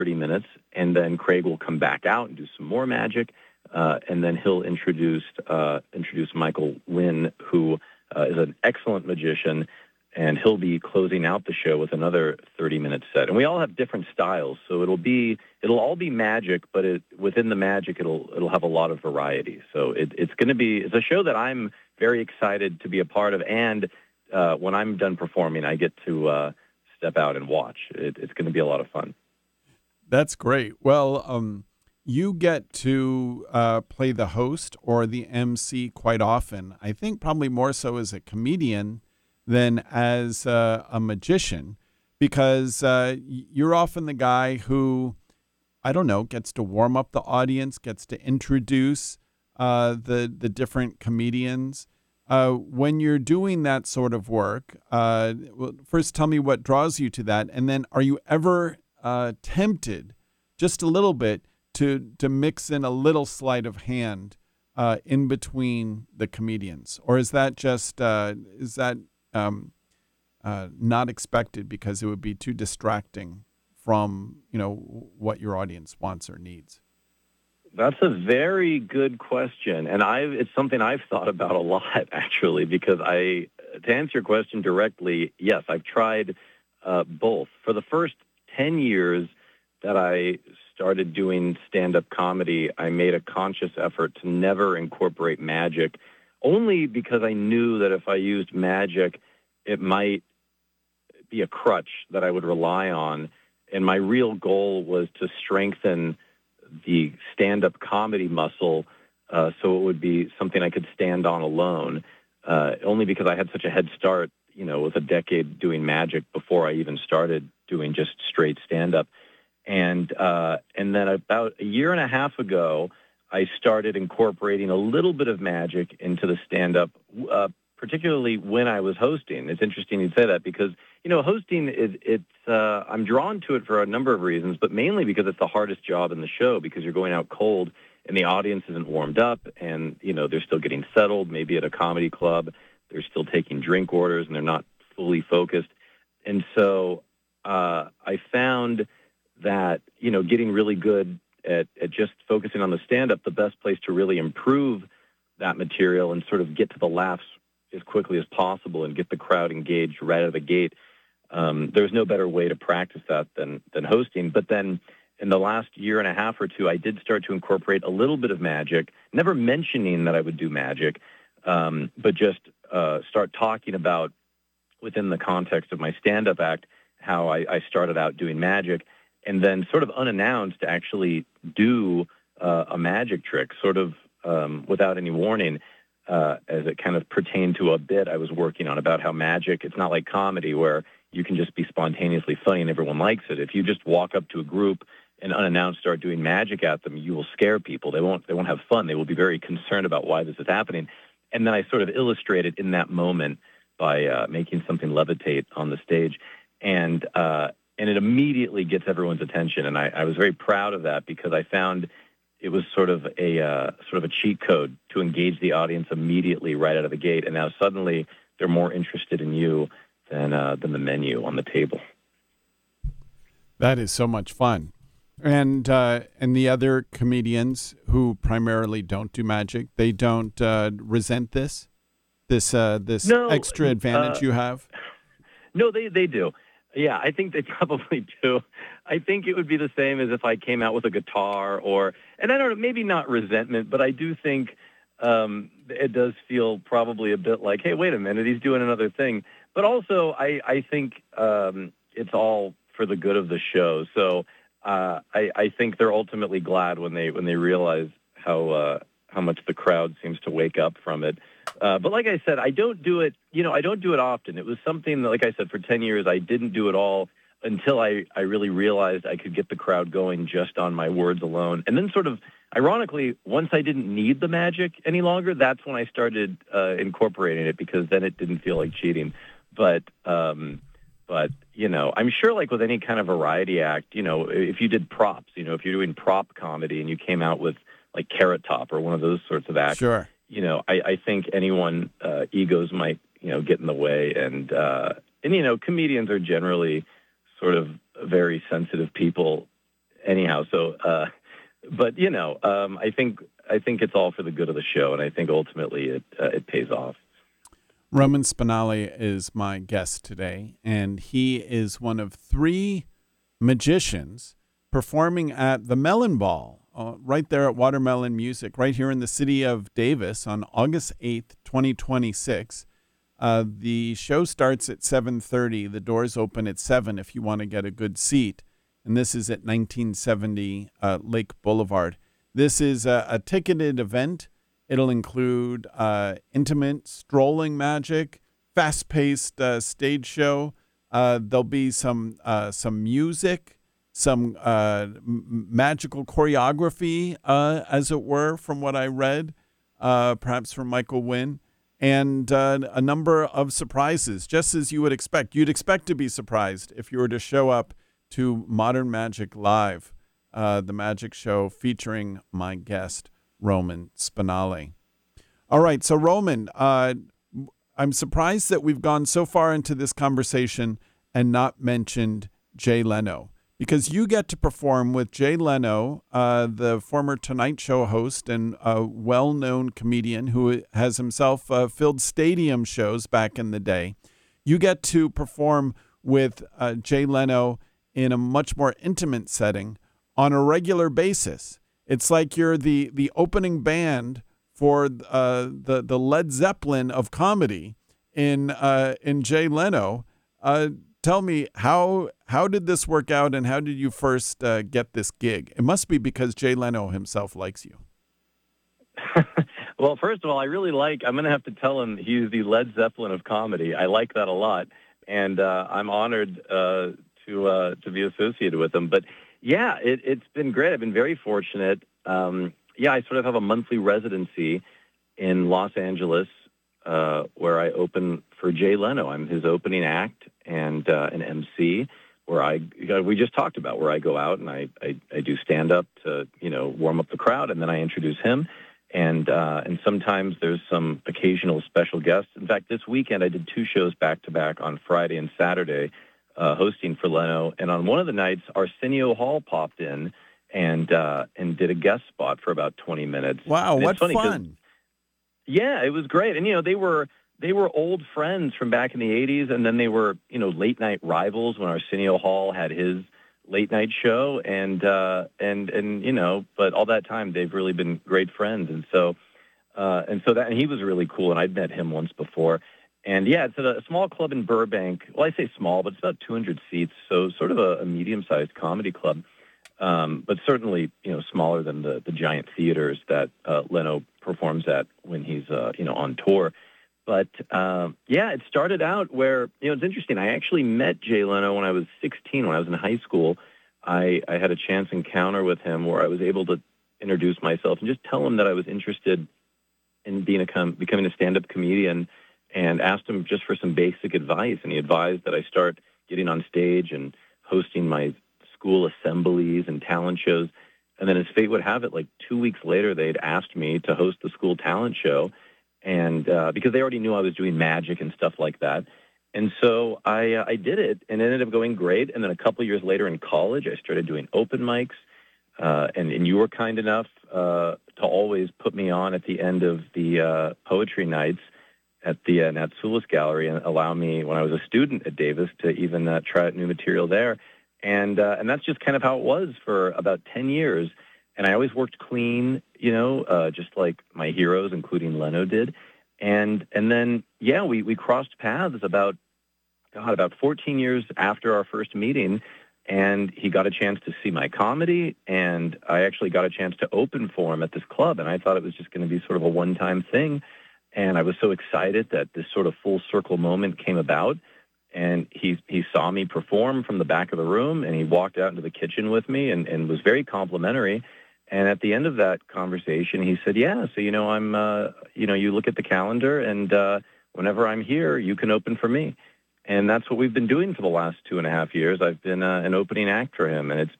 30 minutes, and then Craig will come back out and do some more magic, and then he'll introduce Michael Lynn, who is an excellent magician, and he'll be closing out the show with another 30-minute set. And we all have different styles, so it'll all be magic, but within the magic, it'll have a lot of variety. So it's a show that I'm very excited to be a part of, and when I'm done performing, I get to step out and watch. It's going to be a lot of fun. That's great. Well, you get to play the host or the MC quite often. I think probably more so as a comedian than as a magician, because you're often the guy who, I don't know, gets to warm up the audience, gets to introduce the different comedians. When you're doing that sort of work, well, first tell me what draws you to that, and then are you ever tempted just a little bit to mix in a little sleight of hand in between the comedians? Or is that just not expected because it would be too distracting from, what your audience wants or needs? That's a very good question, and it's something I've thought about a lot, actually, because to answer your question directly, yes, I've tried both. For the first 10 years that I started doing stand-up comedy, I made a conscious effort to never incorporate magic, only because I knew that if I used magic, it might be a crutch that I would rely on. And my real goal was to strengthen the stand-up comedy muscle so it would be something I could stand on alone, only because I had such a head start, with a decade doing magic before I even started doing just straight stand-up. And then about a year and a half ago, I started incorporating a little bit of magic into the stand-up, particularly when I was hosting. It's interesting you say that because, hosting, I'm drawn to it for a number of reasons, but mainly because it's the hardest job in the show because you're going out cold and the audience isn't warmed up and, they're still getting settled, maybe at a comedy club. They're still taking drink orders and they're not fully focused. And so I found that, getting really good at just focusing on the stand-up, the best place to really improve that material and sort of get to the laughs as quickly as possible and get the crowd engaged right out of the gate. There's no better way to practice that than hosting. But then in the last year and a half or two, I did start to incorporate a little bit of magic, never mentioning that I would do magic, but just start talking about within the context of my stand-up act how I started out doing magic, and then sort of unannounced actually do a magic trick, sort of without any warning, as it kind of pertained to a bit I was working on about how magic, it's not like comedy where you can just be spontaneously funny and everyone likes it. If you just walk up to a group and unannounced start doing magic at them, you will scare people. They won't have fun. They will be very concerned about why this is happening. And then I sort of illustrated in that moment by making something levitate on the stage. And it immediately gets everyone's attention. And I was very proud of that because I found it was sort of a cheat code to engage the audience immediately right out of the gate. And now suddenly they're more interested in you than the menu on the table. That is so much fun. And the other comedians who primarily don't do magic, they don't resent this extra advantage you have? No, they do. Yeah, I think they probably do. I think it would be the same as if I came out with a guitar and I don't know, maybe not resentment, but I do think it does feel probably a bit like, hey, wait a minute, he's doing another thing. But also, I think it's all for the good of the show. So I think they're ultimately glad when they realize how much the crowd seems to wake up from it. But like I said, I don't do it. I don't do it often. It was something that, like I said, for 10 years I didn't do it all until I really realized I could get the crowd going just on my words alone. And then sort of ironically, once I didn't need the magic any longer, that's when I started incorporating it because then it didn't feel like cheating. But I'm sure like with any kind of variety act, if you did props, if you're doing prop comedy and you came out with like Carrot Top or one of those sorts of acts, sure. I think anyone egos might, get in the way. And comedians are generally sort of very sensitive people anyhow, so but I think it's all for the good of the show, and I think ultimately it pays off. Roman Spinali is my guest today, and he is one of three magicians performing at the Melon Ball, right there at Watermelon Music, right here in the city of Davis on August 8th, 2026. The show starts at 7:30. The doors open at 7 if you want to get a good seat. And this is at 1970 Lake Boulevard. This is a ticketed event. It'll include intimate strolling magic, fast-paced stage show. There'll be some music, some magical choreography, as it were, from what I read, perhaps from Michael Wynn, and a number of surprises, just as you would expect. You'd expect to be surprised if you were to show up to Modern Magic Live, the magic show featuring my guest, Roman Spinali. All right, so Roman, I'm surprised that we've gone so far into this conversation and not mentioned Jay Leno, because you get to perform with Jay Leno, the former Tonight Show host and a well-known comedian who has himself filled stadium shows back in the day. You get to perform with Jay Leno in a much more intimate setting on a regular basis. It's like you're the opening band for the Led Zeppelin of comedy in Jay Leno. Tell me, how did this work out, and how did you first get this gig? It must be because Jay Leno himself likes you. Well, first of all, I'm going to have to tell him he's the Led Zeppelin of comedy. I like that a lot, and I'm honored to be associated with him. But yeah, it's been great. I've been very fortunate. I sort of have a monthly residency in Los Angeles where I open for Jay Leno. I'm his opening act and an MC, where we just talked about, where I go out and I do stand up to warm up the crowd, and then I introduce him. And sometimes there's some occasional special guests. In fact, this weekend I did 2 shows back to back on Friday and Saturday, hosting for Leno. And on one of the nights, Arsenio Hall popped in and did a guest spot for about 20 minutes. Wow, what fun! Yeah, it was great. And they were old friends from back in the 80s, and then they were late night rivals when Arsenio Hall had his late night show, and but all that time they've really been great friends, and he was really cool, and I'd met him once before. And yeah, it's at a small club in Burbank. Well, I say small, but it's about 200 seats, so sort of a medium-sized comedy club, but certainly smaller than the giant theaters that Leno performs at when he's on tour. But it started out where it's interesting. I actually met Jay Leno when I was 16. When I was in high school, I had a chance encounter with him where I was able to introduce myself and just tell him that I was interested in becoming a stand-up comedian, and asked him just for some basic advice. And he advised that I start getting on stage and hosting my school assemblies and talent shows. And then as fate would have it, like 2 weeks later, they'd asked me to host the school talent show, and because they already knew I was doing magic and stuff like that. And so I did it, and it ended up going great. And then a couple of years later in college, I started doing open mics, and you were kind enough to always put me on at the end of the poetry nights at the Natsoulis Gallery, and allow me, when I was a student at Davis, to even try out new material there. And that's just kind of how it was for about 10 years. And I always worked clean, just like my heroes, including Leno, did. And then, we crossed paths about 14 years after our first meeting, and he got a chance to see my comedy, and I actually got a chance to open for him at this club, and I thought it was just going to be sort of a one-time thing. And I was so excited that this sort of full circle moment came about. And he saw me perform from the back of the room, and he walked out into the kitchen with me and was very complimentary. And at the end of that conversation, he said, yeah, so, I'm, you look at the calendar, and whenever I'm here, you can open for me. And that's what we've been doing for the last 2.5 years. I've been an opening act for him, and it's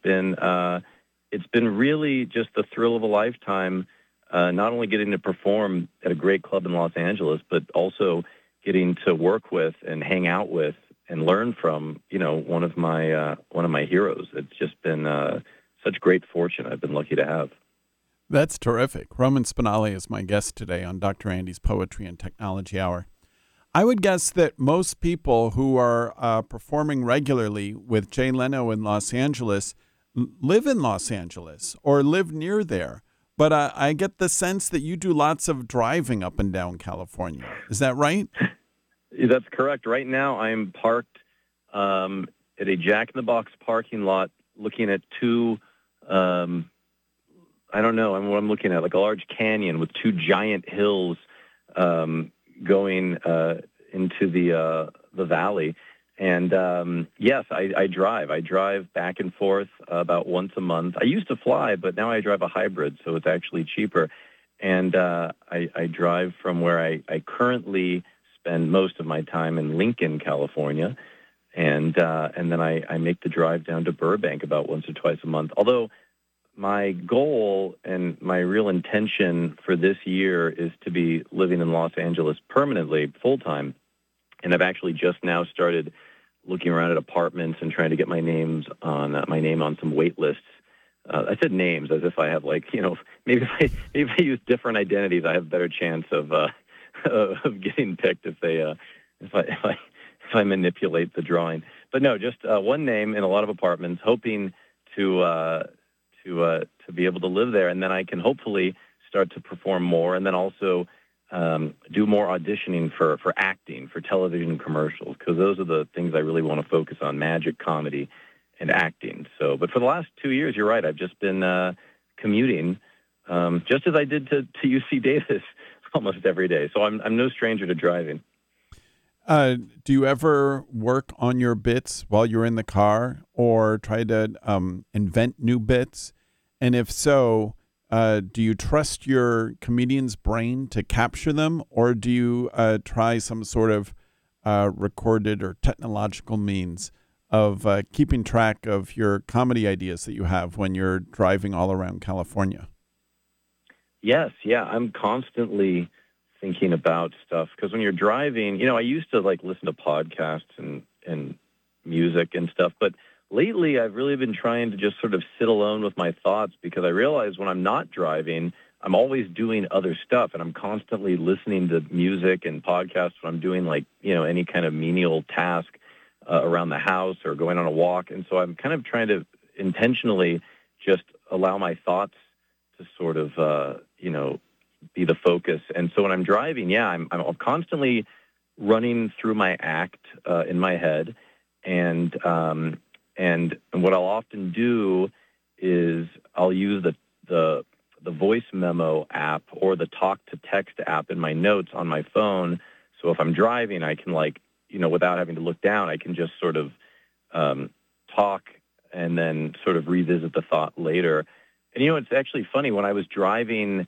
been really just the thrill of a lifetime. Not only getting to perform at a great club in Los Angeles, but also getting to work with and hang out with and learn from, one of my heroes. It's just been such great fortune I've been lucky to have. That's terrific. Roman Spinelli is my guest today on Dr. Andy's Poetry and Technology Hour. I would guess that most people who are performing regularly with Jay Leno in Los Angeles live in Los Angeles or live near there. But I get the sense that you do lots of driving up and down California. Is that right? That's correct. Right now, I'm parked at a Jack in the Box parking lot looking at two, I don't know what I'm looking at, like a large canyon with two giant hills going into the valley. And yes, I drive. I drive back and forth about once a month. I used to fly, but now I drive a hybrid, so it's actually cheaper. And I drive from where I currently spend most of my time in Lincoln, California, and then I make the drive down to Burbank about once or twice a month. Although my goal and my real intention for this year is to be living in Los Angeles permanently, full-time. And I've actually just now started looking around at apartments and trying to get my name on some wait lists. I said names as if I have maybe if I use different identities, I have a better chance of getting picked if I manipulate the drawing. But no, just one name in a lot of apartments, hoping to be able to live there, and then I can hopefully start to perform more, and then also do more auditioning for acting, for television commercials, because those are the things I really want to focus on: magic, comedy, and acting. So, but for the last 2 years, you're right, I've just been commuting, just as I did to UC Davis almost every day. So I'm no stranger to driving. Do you ever work on your bits while you're in the car, or try to invent new bits? And if so, do you trust your comedian's brain to capture them, or do you try some sort of recorded or technological means of keeping track of your comedy ideas that you have when you're driving all around California? Yes, yeah, I'm constantly thinking about stuff, because when you're driving, I used to listen to podcasts and music and stuff, but lately I've really been trying to just sort of sit alone with my thoughts, because I realize when I'm not driving, I'm always doing other stuff, and I'm constantly listening to music and podcasts when I'm doing any kind of menial task around the house or going on a walk. And so I'm kind of trying to intentionally just allow my thoughts to sort of, be the focus. And so when I'm driving, I'm constantly running through my act in my head, and what I'll often do is I'll use the voice memo app or the talk to text app in my notes on my phone. So if I'm driving, I can without having to look down, I can just sort of talk and then sort of revisit the thought later. And it's actually funny, when I was driving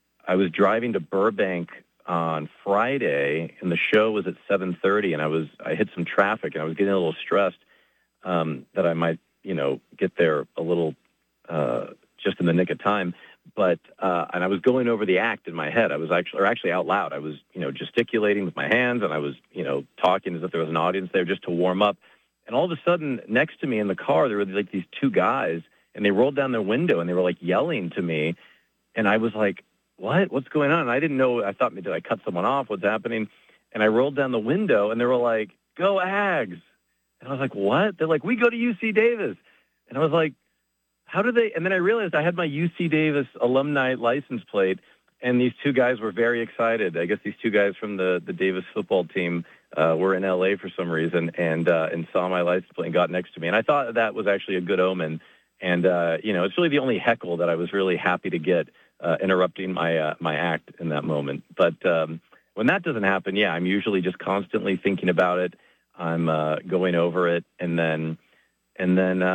to Burbank on Friday, and the show was at 7:30, and I hit some traffic, and I was getting a little stressed that I might, get there a little just in the nick of time. But and I was going over the act in my head. I was actually out loud. I was, gesticulating with my hands, and I was, talking as if there was an audience there just to warm up. And all of a sudden, next to me in the car, there were these two guys, and they rolled down their window, and they were yelling to me, and I was like, what's going on? And I didn't know. I thought, did I cut someone off? What's happening? And I rolled down the window, and they were like, "Go Ags." And I was like, what? They're like, "We go to UC Davis." And I was like, how do they? And then I realized I had my UC Davis alumni license plate, and these two guys were very excited. I guess these two guys from the Davis football team were in LA for some reason, and saw my license plate and got next to me. And I thought that was actually a good omen. And, it's really the only heckle that I was really happy to get, interrupting my act in that moment. But when that doesn't happen, I'm usually just constantly thinking about it. I'm going over it, and then, and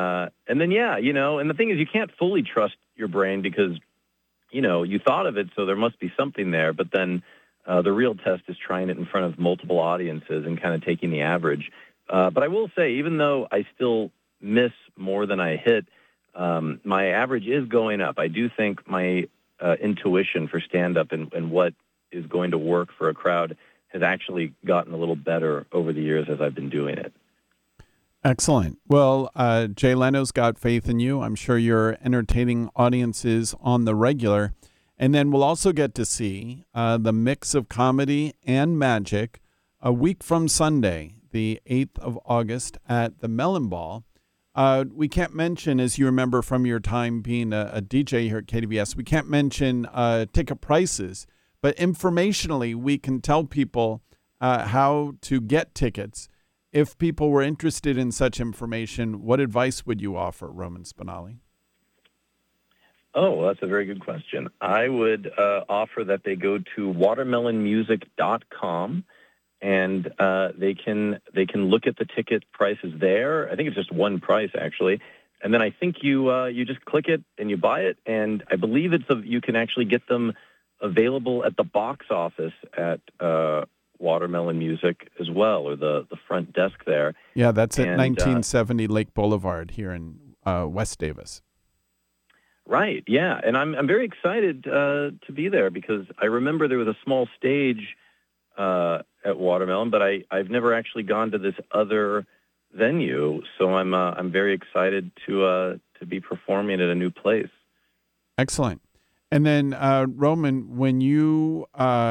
the thing is, you can't fully trust your brain, because, you thought of it, so there must be something there. But then the real test is trying it in front of multiple audiences and kind of taking the average. But I will say, even though I still miss more than I hit, my average is going up. I do think my intuition for stand-up and what is going to work for a crowd has actually gotten a little better over the years as I've been doing it. Excellent. Well, Jay Leno's got faith in you. I'm sure you're entertaining audiences on the regular. And then we'll also get to see the mix of comedy and magic a week from Sunday, the 8th of August at the Mellon Ball. We can't mention, as you remember from your time being a DJ here at KDVS, we can't mention ticket prices, but informationally, we can tell people how to get tickets. If people were interested in such information, what advice would you offer, Roman Spinelli? Oh, well, that's a very good question. I would offer that they go to watermelonmusic.com and they can look at the ticket prices there. I think it's just one price actually, and then I think you just click it and you buy it. And I believe you can actually get them available at the box office at Watermelon Music as well, or the front desk there. Yeah, that's at 1970 Lake Boulevard here in West Davis. Right, yeah, and I'm very excited to be there because I remember there was a small stage at Watermelon, but I've never actually gone to this other venue, so I'm very excited to be performing at a new place. Excellent. And then Roman, when you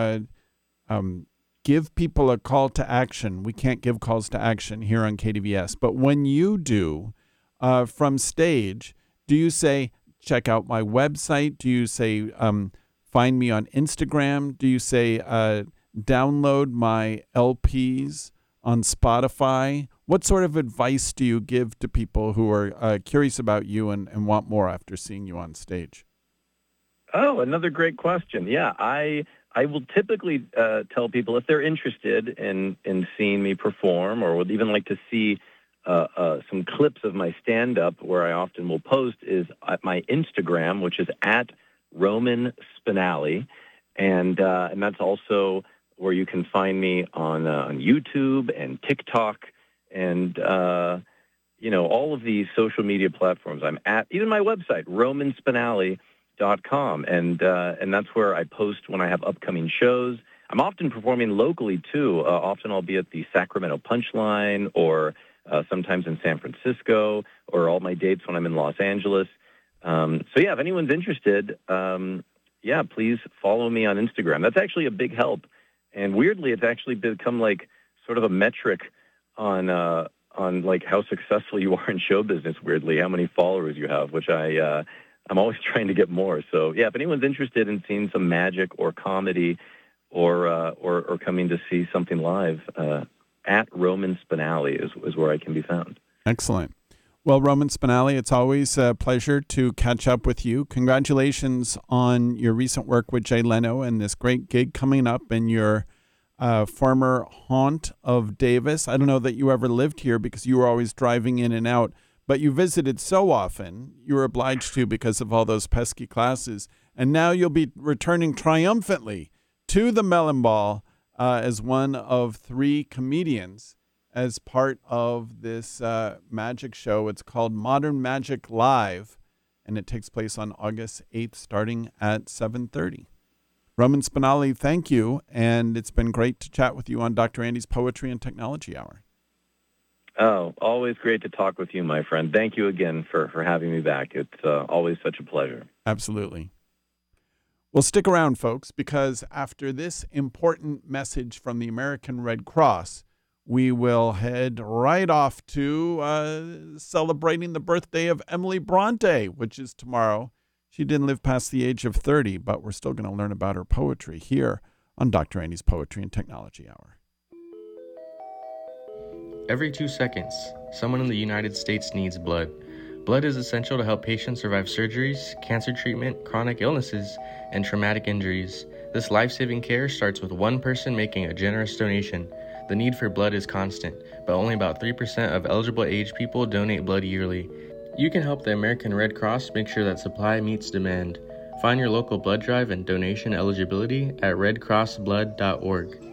give people a call to action, we can't give calls to action here on KDVS, but when you do from stage, do you say, check out my website? Do you say, find me on Instagram? Do you say, download my LPs on Spotify? What sort of advice do you give to people who are curious about you and want more after seeing you on stage? Oh, another great question. Yeah, I will typically tell people if they're interested in seeing me perform or would even like to see some clips of my stand-up, where I often will post is at my Instagram, which is at Roman Spinelli, and that's also where you can find me on YouTube and TikTok and all of these social media platforms. I'm at even my website, romanspinelli.com, and that's where I post when I have upcoming shows. I'm often performing locally too. Often I'll be at the Sacramento Punchline or sometimes in San Francisco, or all my dates when I'm in Los Angeles. So yeah, if anyone's interested, please follow me on Instagram. That's actually a big help. And weirdly, it's actually become like sort of a metric on like how successful you are in show business. Weirdly, how many followers you have, which I'm always trying to get more. So yeah, if anyone's interested in seeing some magic or comedy, or coming to see something live, at Roman Spinelli is where I can be found. Excellent. Well, Roman Spinelli, it's always a pleasure to catch up with you. Congratulations on your recent work with Jay Leno and this great gig coming up in your former haunt of Davis. I don't know that you ever lived here because you were always driving in and out, but you visited so often, you were obliged to because of all those pesky classes. And now you'll be returning triumphantly to the Mellon Ball as one of 3 comedians as part of this magic show. It's called Modern Magic Live, and it takes place on August 8th starting at 7:30. Roman Spinelli, thank you, and it's been great to chat with you on Dr. Andy's Poetry and Technology Hour. Oh, always great to talk with you, my friend. Thank you again for having me back. It's always such a pleasure. Absolutely. Well, stick around, folks, because after this important message from the American Red Cross, we will head right off to celebrating the birthday of Emily Bronte, which is tomorrow. She didn't live past the age of 30, but we're still going to learn about her poetry here on Dr. Andy's Poetry and Technology Hour. Every 2 seconds, someone in the United States needs blood. Blood is essential to help patients survive surgeries, cancer treatment, chronic illnesses, and traumatic injuries. This life-saving care starts with one person making a generous donation. The need for blood is constant, but only about 3% of eligible age people donate blood yearly. You can help the American Red Cross make sure that supply meets demand. Find your local blood drive and donation eligibility at redcrossblood.org.